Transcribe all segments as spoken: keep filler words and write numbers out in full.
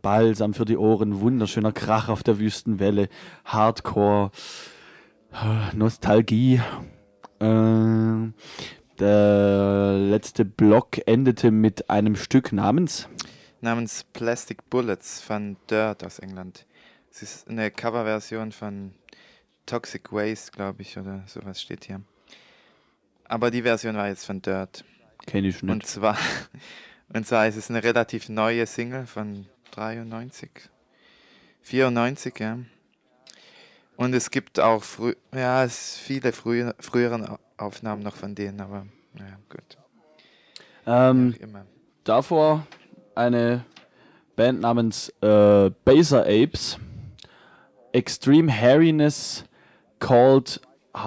Balsam für die Ohren, wunderschöner Krach auf der Wüstenwelle, Hardcore, Nostalgie. Äh, der letzte Block endete mit einem Stück namens namens Plastic Bullets von Dirt aus England. Es ist eine Coverversion von Toxic Waste, glaube ich, oder sowas steht hier. Aber die Version war jetzt von Dirt. Kenn ich nicht. Und zwar, und zwar ist es eine relativ neue Single von dreiundneunzig, vierundneunzig, ja. Und es gibt auch frü- ja, es viele frühe, frühere Aufnahmen noch von denen, aber ja, gut. Ähm, Wie auch immer. davor eine Band namens äh, Baser Apes. Extreme Hairiness called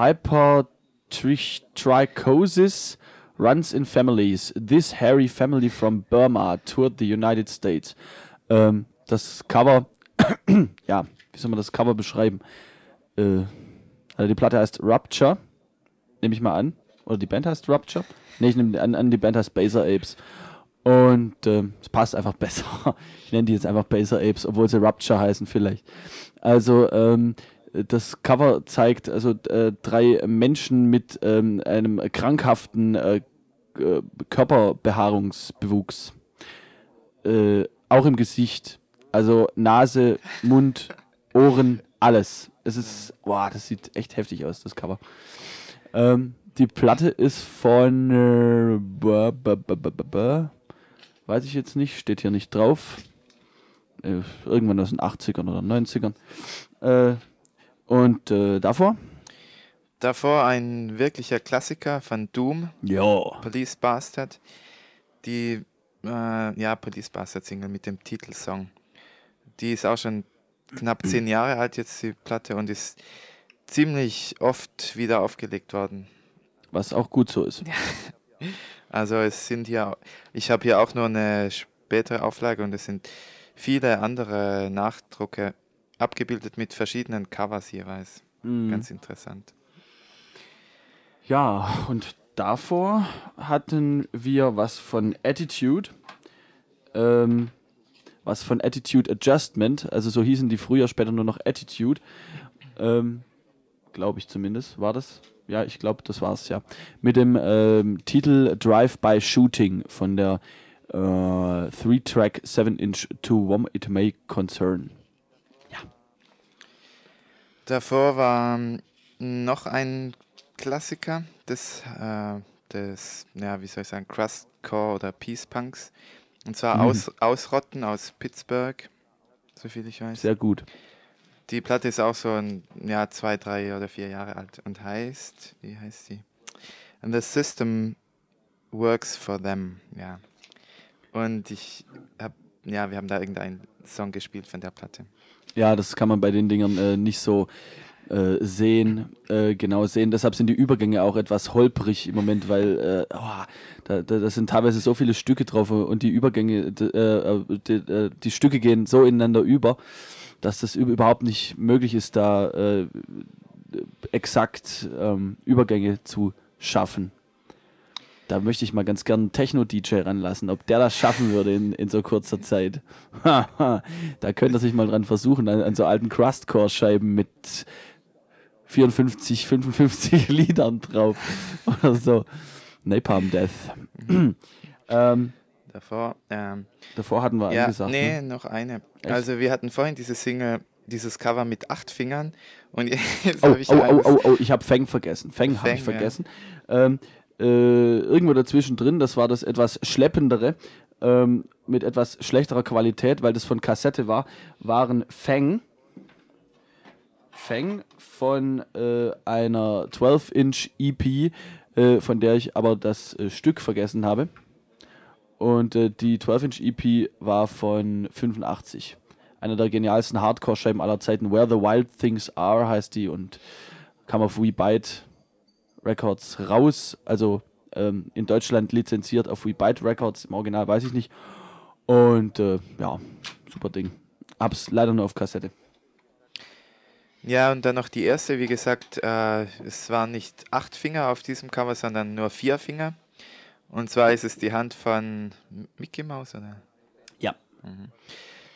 Hypertrichosis runs in families. This hairy family from Burma toured the United States. Ähm, das Cover, ja, wie soll man das Cover beschreiben? Äh, also die Platte heißt Rupture, nehme ich mal an. Oder die Band heißt Rupture? Ne, ich nehme an, an, die Band heißt Baser Apes. Und ähm, es passt einfach besser. Ich nenne die jetzt einfach Baser Apes, obwohl sie Rupture heißen vielleicht. Also ähm, das Cover zeigt also äh, drei Menschen mit ähm, einem krankhaften äh, Körperbehaarungsbewuchs. Äh, auch im Gesicht. Also Nase, Mund, Ohren, alles. Es ist, boah, das sieht echt heftig aus, das Cover. Ähm, die Platte ist von äh, b- b- b- b- b- weiß ich jetzt nicht, steht hier nicht drauf. Äh, irgendwann aus den achtzigern oder neunzigern. Äh, und äh, davor? Davor ein wirklicher Klassiker von Doom, Ja. Police Bastard. Die äh, ja, Police Bastard Single mit dem Titelsong. Die ist auch schon knapp zehn Jahre alt jetzt, die Platte, und ist ziemlich oft wieder aufgelegt worden. Was auch gut so ist. Also es sind hier, ich habe hier auch nur eine spätere Auflage und es sind viele andere Nachdrucke abgebildet mit verschiedenen Covers jeweils. Mhm. Ganz interessant. Ja, und davor hatten wir was von Attitude, ähm, was von Attitude Adjustment, also so hießen die früher, später nur noch Attitude, ähm, glaube ich zumindest, war das? Ja, ich glaube, das war es, ja. Mit dem ähm, Titel Drive-by Shooting von der äh, Three-Track seven inch To Whom It May Concern. Davor war noch ein Klassiker des, äh, des ja, wie soll ich sagen, Crustcore oder Peace Punks. Und zwar Mhm. Aus, Ausrotten aus Pittsburgh, soviel ich weiß. Sehr gut. Die Platte ist auch so ein, ja, zwei, drei oder vier Jahre alt und heißt, wie heißt sie? And the System Works for Them, ja. Und ich hab, ja, wir haben da irgendeinen Song gespielt von der Platte. Ja, das kann man bei den Dingern äh, nicht so äh, sehen, äh, genau sehen. Deshalb sind die Übergänge auch etwas holprig im Moment, weil äh, oh, da, da, da sind teilweise so viele Stücke drauf und die Übergänge, d, äh, die, äh, die Stücke gehen so ineinander über, dass das überhaupt nicht möglich ist, da äh, exakt ähm, Übergänge zu schaffen. Da möchte ich mal ganz gern einen Techno-D J ranlassen, ob der das schaffen würde in, in so kurzer Zeit. Da könnte er sich mal dran versuchen, an, an so alten Crustcore-Scheiben mit vierundfünfzig, fünfundfünfzig Liedern drauf oder so. Napalm Death. ähm, Davor, ähm, davor hatten wir ja, angesagt. nee, Ne? noch eine. Echt? Also wir hatten vorhin diese Single, dieses Cover mit acht Fingern und jetzt Oh, habe ich oh, oh, eins. oh, oh, ich habe Fang vergessen. Fang habe ich Fang, ja. vergessen. Ähm, äh, irgendwo dazwischen drin, das war das etwas schleppendere, ähm, mit etwas schlechterer Qualität, weil das von Kassette war, waren Fang. Fang von äh, einer zwölf inch E P, äh, von der ich aber das äh, Stück vergessen habe. Und äh, die zwölf inch E P war von fünfundachtzig. Einer der genialsten Hardcore-Scheiben aller Zeiten. Where the Wild Things Are heißt die und kam auf We Bite Records raus. Also ähm, in Deutschland lizenziert auf We Bite Records. Im Original weiß ich nicht. Und äh, ja, super Ding. Hab's leider nur auf Kassette. Ja, und dann noch die erste, wie gesagt, äh, es waren nicht acht Finger auf diesem Cover, sondern nur vier Finger. Und zwar ist es die Hand von Mickey Mouse, oder? Ja. Mhm.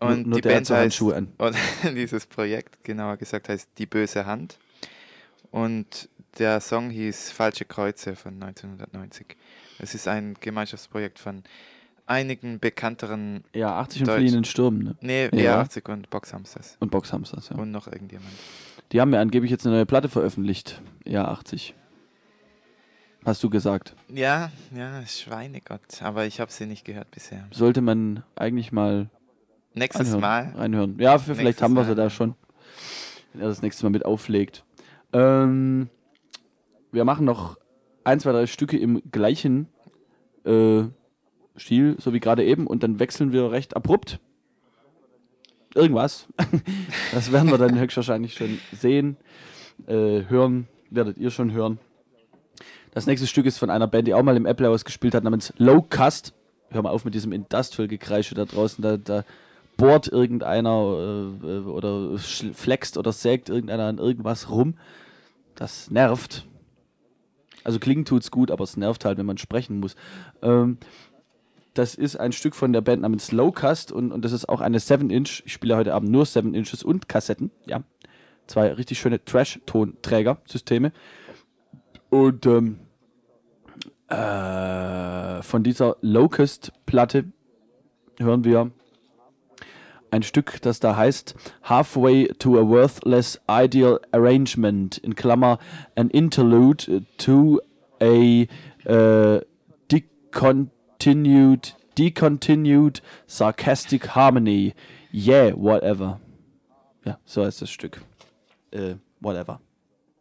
Und nur die der hat Band so heißt, Handschuhe an. oder dieses Projekt, genauer gesagt, heißt Die böse Hand. Und der Song hieß Falsche Kreuze von neunzehnhundertneunzig. Es ist ein Gemeinschaftsprojekt von einigen bekannteren Ja, achtzig und Deutsch- fliehenden Sturm, ne? Nee, Ja. eher achtzig und Boxhamsters. Und Boxhamsters, ja. Und noch irgendjemand. Die haben ja angeblich jetzt eine neue Platte veröffentlicht. Ja, achtzig. Hast du gesagt. Ja, ja, Schweinegott. Aber ich habe sie nicht gehört bisher. Sollte man eigentlich mal Nächstes anhören, Mal. reinhören. Ja, für, vielleicht Nächstes haben wir Mal, sie da ja. schon. Wenn er das nächste Mal mit auflegt. Ähm, wir machen noch ein, zwei, drei Stücke im gleichen äh, Stil, so wie gerade eben. Und dann wechseln wir recht abrupt. Irgendwas. Das werden wir dann höchstwahrscheinlich schon sehen. Äh, hören, werdet ihr schon hören. Das nächste Stück ist von einer Band, die auch mal im Apple House gespielt hat, namens Low Cust. Hör mal auf mit diesem Industrial-Gekreische da draußen. Da, da bohrt irgendeiner äh, oder sch- flext oder sägt irgendeiner an irgendwas rum. Das nervt. Also klingen tut's gut, aber es nervt halt, wenn man sprechen muss. Ähm, das ist ein Stück von der Band namens Low Cust und, und das ist auch eine seven Inch. Ich spiele heute Abend nur seven Inches und Kassetten. Ja, zwei richtig schöne Trash-Tonträger-Systeme. Und ähm, äh, von dieser Locust-Platte hören wir ein Stück, das da heißt Halfway to a Worthless Ideal Arrangement, in Klammer an Interlude to a uh, decontinued, decontinued sarcastic harmony. Yeah, whatever. Ja, so heißt das Stück. Äh, whatever.